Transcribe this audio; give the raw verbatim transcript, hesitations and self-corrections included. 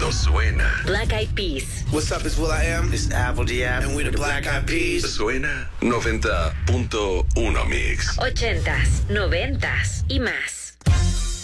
suena. Black Eyed Peas. What's up, it's Will I Am. This is Apple Diab. And we're the Black Eyed Peas. Suena noventa punto uno Mix. Ochentas, noventas y más.